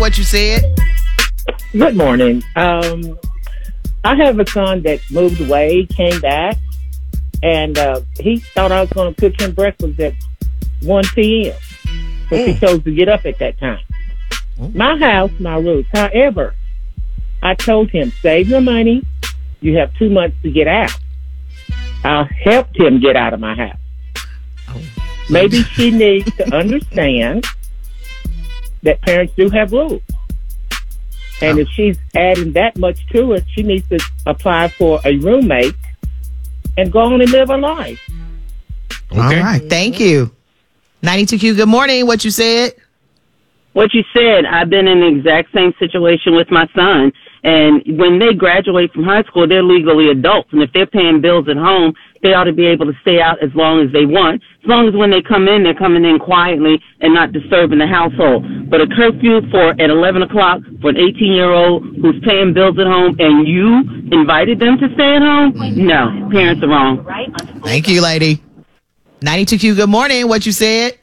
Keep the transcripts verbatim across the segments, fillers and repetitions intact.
What you said? Good morning. Um, I have a son that moved away, came back, and uh, he thought I was going to cook him breakfast at one p.m. But mm. he chose to get up at that time. Mm. My house, my rules. However, I told him, save your money. You have two months to get out. I helped him get out of my house. Oh. Maybe she needs to understand that parents do have rules. And oh. if she's adding that much to it, she needs to apply for a roommate and go on and live her life. Okay. All right. Thank you. ninety-two Q, good morning. What you said? What you said, I've been in the exact same situation with my son. And when they graduate from high school, they're legally adults. And if they're paying bills at home, they ought to be able to stay out as long as they want. As long as when they come in, they're coming in quietly and not disturbing the household. But a curfew for at eleven o'clock for an eighteen-year-old who's paying bills at home and you invited them to stay at home? No, parents are wrong. Thank you, lady. ninety-two Q, good morning. What you said?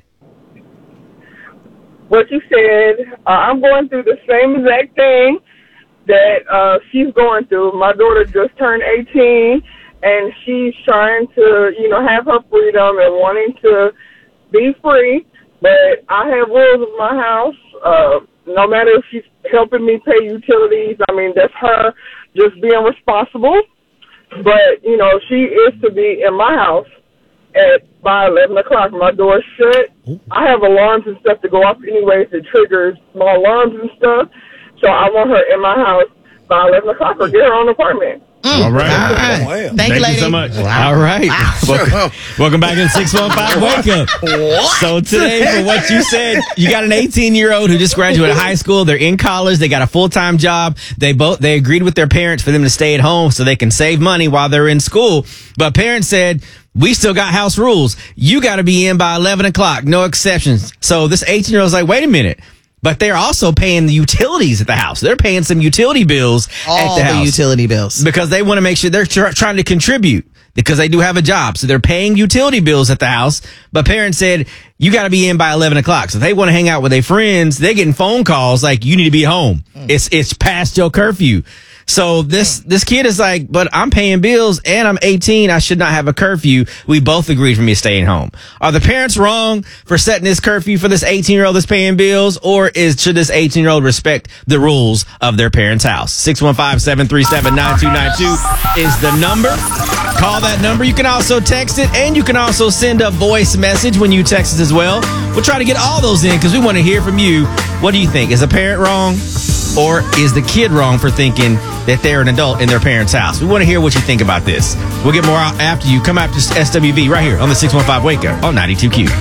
What you said, uh, I'm going through the same exact thing that uh, she's going through. My daughter just turned eighteen, and she's trying to, you know, have her freedom and wanting to be free. But I have rules in my house. Uh, no matter if she's helping me pay utilities, I mean, that's her just being responsible. But, you know, she is to be in my house at by eleven o'clock. My door's shut. I have alarms and stuff to go off anyways that triggers my alarms and stuff. So I want her in my house by eleven o'clock or get her own apartment. Mm. All right. All right. Wow. Thank, Thank you, lady. you so much. Wow. All right. Wow. Welcome, welcome back to the six one five Wake Up. What? So today, for what you said, you got an eighteen-year-old who just graduated high school. They're in college. They got a full-time job. They both they agreed with their parents for them to stay at home so they can save money while they're in school. But parents said, we still got house rules. You got to be in by eleven o'clock. No exceptions. So this eighteen-year-old's like, wait a minute. But they're also paying the utilities at the house. They're paying some utility bills All at the house. All the utility bills. Because they want to make sure they're tr- trying to contribute because they do have a job. So they're paying utility bills at the house. But parents said, you got to be in by eleven o'clock. So if they want to hang out with their friends, they're getting phone calls like, you need to be home. Mm. It's it's past your curfew. So this this kid is like, but I'm paying bills and I'm eighteen. I should not have a curfew. We both agreed for me staying home. Are the parents wrong for setting this curfew for this eighteen-year-old that's paying bills? Or is should this eighteen-year-old respect the rules of their parents' house? six one five, seven three seven, nine two nine two is the number. Call that number. You can also text it, and you can also send a voice message when you text us as well. We'll try to get all those in because we want to hear from you. What do you think? Is a parent wrong? Or is the kid wrong for thinking that they're an adult in their parents' house? We want to hear what you think about this. We'll get more out after you come after S W V right here on the six one five Wake Up on ninety-two Q.